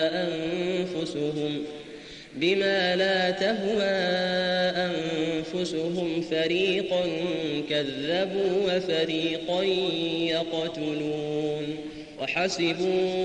بما لا تهوى أنفسهم فريقا كذبوا وفريقا يقتلون وحسبوا